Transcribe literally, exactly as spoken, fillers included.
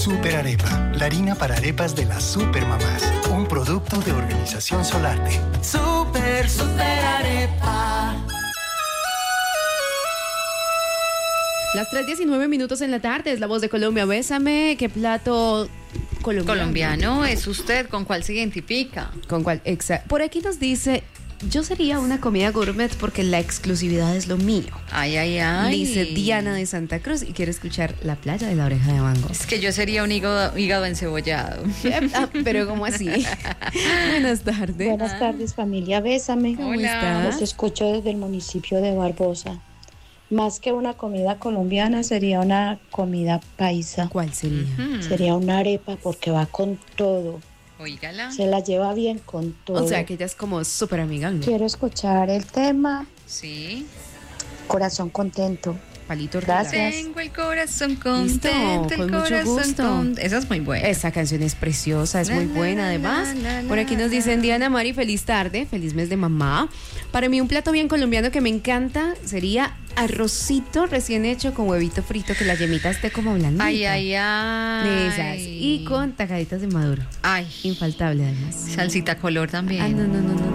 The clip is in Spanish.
Super Arepa, la harina para arepas de las supermamás. Un producto de Organización Solarte. Super, super arepa. Las tres diecinueve minutos en la tarde, es La Voz de Colombia. Bésame, ¿qué plato colombiano? Colombiano es usted, ¿con cuál se identifica? ¿Con cuál? Exacto. Por aquí nos dice, yo sería una comida gourmet porque la exclusividad es lo mío. Ay, ay, ay. Dice Diana de Santa Cruz y quiere escuchar La Playa de la Oreja de Van Gogh. Es que yo sería un hígado, hígado encebollado. Ah, pero ¿cómo así? Buenas tardes. Buenas tardes, familia Bésame. ¿Cómo Hola. estás? Los escucho desde el municipio de Barbosa. Más que una comida colombiana, sería una comida paisa. ¿Cuál sería? Hmm. Sería una arepa porque va con todo. Oígala. Se la lleva bien con todo. O sea, que ella es como súper amigable. Quiero escuchar el tema Sí. Corazón Contento. Palito Gracias. Tengo el corazón Listo, contento, el con mucho corazón gusto. contento. Esa es muy buena. Esa canción es preciosa, es La, muy la, buena la, además. la, la, Por aquí nos la. dicen Diana Mari, feliz tarde, feliz mes de mamá. Para mí un plato bien colombiano que me encanta sería arrocito recién hecho con huevito frito, que la yemita esté como blandita. Ay, ay, ay. De esas. Y con tajaditas de maduro. Ay. Infaltable además. Salsita color también. Ah, no, no, no, no.